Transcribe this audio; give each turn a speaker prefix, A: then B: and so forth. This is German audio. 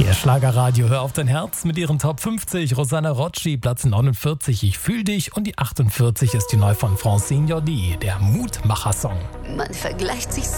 A: Ihr Schlagerradio, hör auf dein Herz mit ihren Top 50. Rosanna Rocci, Platz 49, Ich fühl dich. Und die 48 ist die neu von Francine Jordi, der Mutmacher-Song.
B: Man vergleicht sich